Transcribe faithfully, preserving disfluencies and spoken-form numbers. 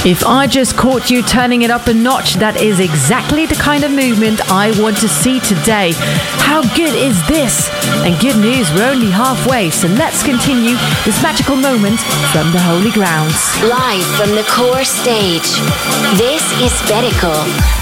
If I just caught you turning it up a notch, that is exactly the kind of movement I want to see today. How good is this? And good news, we're only halfway, so let's continue this magical moment from the holy grounds. Live from the core stage, this is Bedical.